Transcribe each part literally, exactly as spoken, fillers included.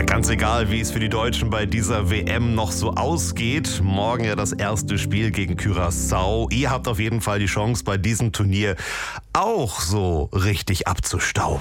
Ja, ganz egal, wie es für die Deutschen bei dieser W M noch so ausgeht. Morgen ja das erste Spiel gegen Curaçao. Ihr habt auf jeden Fall die Chance, bei diesem Turnier auch so richtig abzustauben.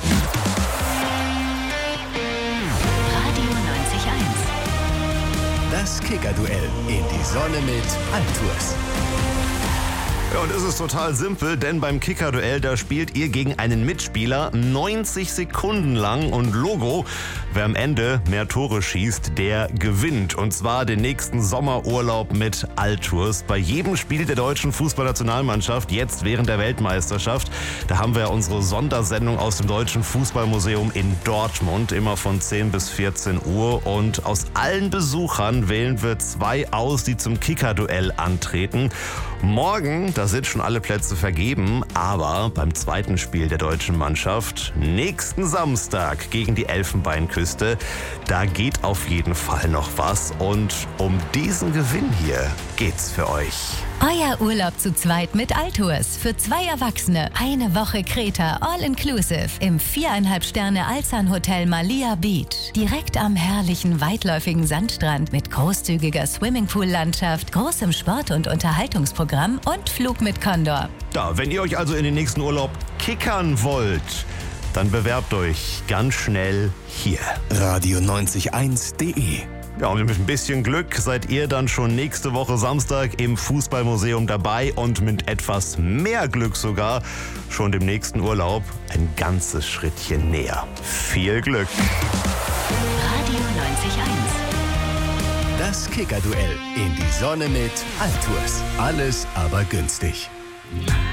Radio neunzig Komma eins. Das Kicker-Duell in die Sonne mit Altours. Ja, und es ist total simpel, denn beim Kicker-Duell, da spielt ihr gegen einen Mitspieler neunzig Sekunden lang und Logo, wer am Ende mehr Tore schießt, der gewinnt. Und zwar den nächsten Sommerurlaub mit Altours. Bei jedem Spiel der deutschen Fußballnationalmannschaft, jetzt während der Weltmeisterschaft, da haben wir unsere Sondersendung aus dem Deutschen Fußballmuseum in Dortmund, immer von zehn bis vierzehn Uhr. Und aus allen Besuchern wählen wir zwei aus, die zum Kicker-Duell antreten. Morgen, da sind schon alle Plätze vergeben, aber beim zweiten Spiel der deutschen Mannschaft, nächsten Samstag gegen die Elfenbeinküste, da geht auf jeden Fall noch was und um diesen Gewinn hier geht's für euch. Euer Urlaub zu zweit mit Altours. Für zwei Erwachsene. Eine Woche Kreta, all inclusive. Im viereinhalb Sterne Alsan Hotel Malia Beach. Direkt am herrlichen, weitläufigen Sandstrand mit großzügiger Swimmingpool-Landschaft, großem Sport- und Unterhaltungsprogramm und Flug mit Condor. Ja, wenn ihr euch also in den nächsten Urlaub kickern wollt, dann bewerbt euch ganz schnell hier. Radio neunzig Komma eins punkt de. Ja, und mit ein bisschen Glück seid ihr dann schon nächste Woche Samstag im Fußballmuseum dabei und mit etwas mehr Glück sogar schon dem nächsten Urlaub ein ganzes Schrittchen näher. Viel Glück! Radio neunzig Komma eins. Das Kicker-Duell in die Sonne mit Altours. Alles aber günstig.